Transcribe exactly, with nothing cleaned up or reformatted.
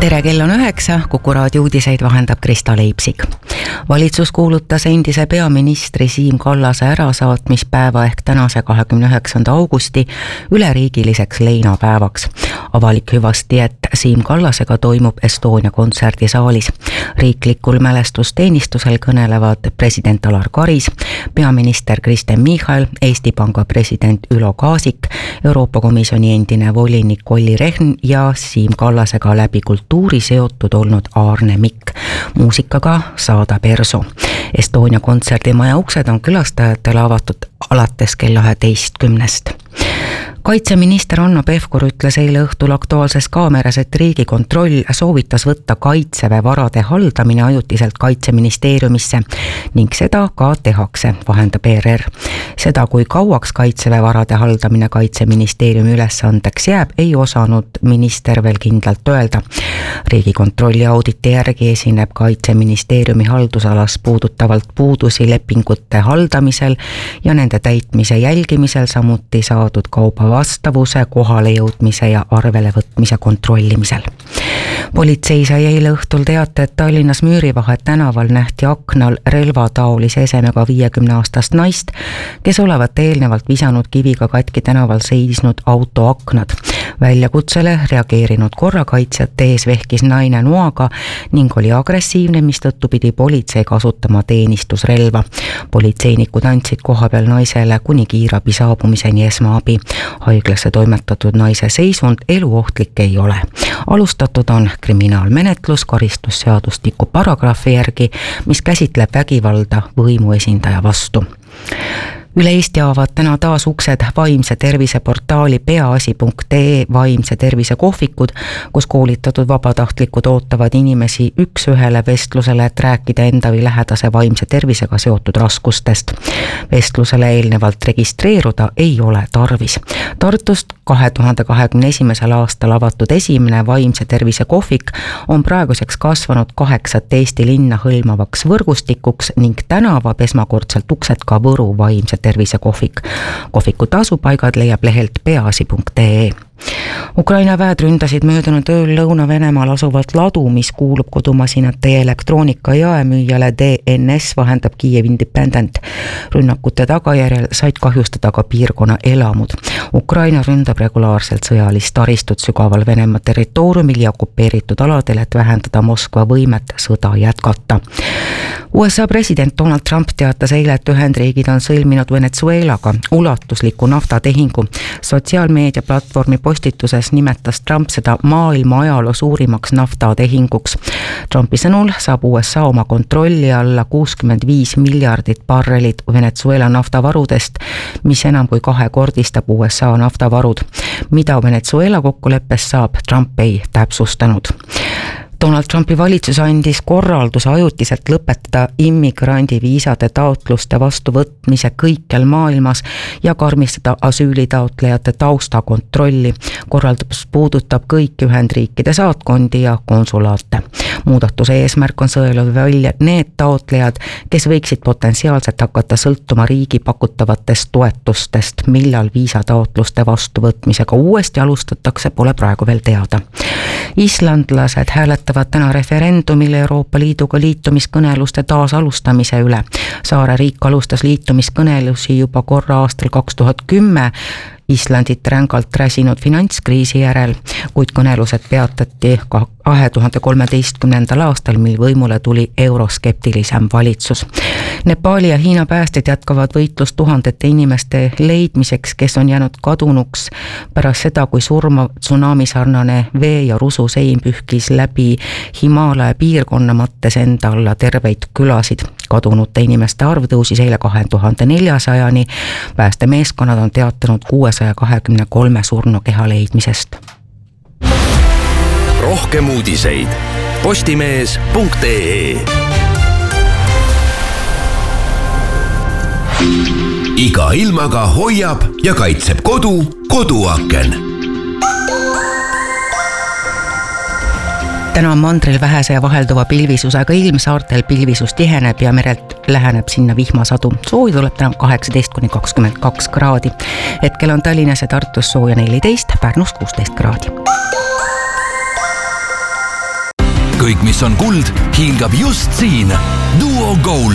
tere, kell on üheksa, Kuku raadio uudiseid vahendab Krista Leipsik. Valitsus kuulutas endise peaministri Siim Kallase ärasaatmispäeva ehk tänase kahekümne üheksanda augusti üleriigiliseks leinapäevaks. Avalik hüvasti, et Siim Kallasega toimub Estonia kontserdisaalis. Riiklikul mälestusteenistusel kõnelevad president Alar Karis, peaminister Kristen Michal, Eesti Panga president Ülo Kaasik, Euroopa Komisjoni endine volinik Olli Rehn ja Siim Kallasega läbi kultuuri seotud olnud Aarne Mikk. Muusikaga Saada Perso. Estonia kontserdimaja uksed on külastajatele avatud alates kella üheteistkümnest. Kaitseminister Hanno Pevkur ütles eile õhtul Aktuaalses Kaameras, et Riigikontroll soovitas võtta Kaitseväe varade haldamine ajutiselt Kaitseministeeriumisse ning seda ka tehakse, vahendab E R R. Seda, kui kauaks Kaitseväe varade haldamine Kaitseministeeriumi ülesandeks jääb, ei osanud minister veel kindlalt öelda. Riigikontrolli auditi järgi esineb Kaitseministeeriumi haldusalas puudutavalt puudusi lepingute haldamisel ja nende täitmise jälgimisel, samuti saadud kauba vastavuse, kohale jõudmise ja arvele võtmise kontrollimisel. Politsei sai eile õhtul teate, et Tallinnas Müürivahe tänaval nähti aknal relvataolise esemega viiekümne aastast naist, kes olevat eelnevalt visanud kiviga katki tänaval seisnud auto aknad. Väljakutsele reageerinud korrakaitsjate ees vehkis naine noaga ning oli agressiivne, mistõttu pidi politsei kasutama teenistusrelva. Politseinikud andsid kohapeal naisele kuni kiirabi saabumiseni esmaabi. Haiglasse toimetatud naise seisund eluohtlik ei ole. Alustatud on kriminaalmenetlus karistusseadustiku paragrahvi järgi, mis käsitleb vägivalda võimu esindaja vastu. Üle Eesti avavad täna taas uksed vaimse tervise portaali peaasi punkt ee vaimse tervise kohvikud, kus koolitatud vabatahtlikud ootavad inimesi üks ühele vestlusele, et rääkida enda või lähedase vaimse tervisega seotud raskustest. Vestlusele eelnevalt registreeruda ei ole tarvis. Tartust kahe tuhande kahekümne esimesel aastal avatud esimene vaimse tervise kohvik on praeguseks kasvanud kaheksat Eesti linna hõlmavaks võrgustikuks ning täna avab esmakordselt uksed ka Võru vaimse tervise kohvik. Kohviku tasupaigad leiab lehelt peaasi punkt ee. Ukraina väed ründasid möödunud ööl Lõuna-Venemaal asuvat ladu, mis kuulub kodumasinate ja elektroonika jaemüüjale D N S, vahendab Kiev Independent. Rünnakute tagajärjel said kahjustada ka piirkonna elamud. Ukraina ründab regulaarselt sõjalist taristut sügaval Venemaa territooriumil ja okupeeritud aladel, et vähendada Moskva võimet sõda jätkata. U S A president Donald Trump teatas eile, et Ühendriigid on sõlminud Venezuelaga ulatusliku naftatehingu. Sotsiaalmeedia platvormi postituses nimetas Trump seda maailma ajaloo suurimaks naftatehinguks. Trumpi sõnul saab U S A oma kontrolli alla kuuskümmend viis miljardit barrelit Venezuela naftavarudest, mis enam kui kahekordistab U S A naftavarud. Mida Venezuela kokkuleppes saab, Trump ei täpsustanud. Donald Trumpi valitsus andis korralduse ajutiselt lõpetada immigrandiviisade taotluste vastuvõtmise kõikjal maailmas ja karmistada asüülitaotlejate taustakontrolli. Korraldus puudutab kõiki Ühendriikide saatkondi ja konsulaate. Muudatuse eesmärk on sõeluda välja need taotlejad, kes võiksid potentsiaalselt hakata sõltuma riigi pakutavatest toetustest. Millal viisataotluste vastuvõtmisega uuesti alustatakse, pole praegu veel teada. Islandlased hääletavad täna referendumile Euroopa Liiduga liitumiskõneluste taas alustamise üle. Saare riik alustas liitumiskõnelusi juba korra aastal kaks tuhat kümme, Islandit rängalt räsinud finantskriisi järel, kuid kõnelused peatati kahe tuhande kolmeteistkümnendal aastal, mil võimule tuli euroskeptilisem valitsus. Nepaali ja Hiina päästjad jätkavad võitlust tuhandete inimeste leidmiseks, kes on jäänud kadunuks pärast seda, kui surma tsunami sarnane vee ja rusu sein pühkis läbi Himaalaja piirkonna, mattes enda alla terveid külasid. Kadunute inimeste arv tõusis eile kahe tuhande neljasajani. Päästemeeskonnad on teatanud kuuesaja kahekümne kolme surnukeha leidmisest. Rohkem uudiseid postimees punkt ee. Iga ilmaga hoiab ja kaitseb kodu koduaken. Täna on mandril vähese ja vahelduva pilvisusega ilm, saartel pilvisus tiheneb ja merelt läheneb sinna vihmasadu. Sooja tuleb täna kaheksateist kuni kakskümmend kaks kraadi. Hetkel on Tallinnas ja Tartus sooja neliteist, Pärnus kuusteist kraadi. kõik, mis on kuld, hiilgab just siin. Duo Gold.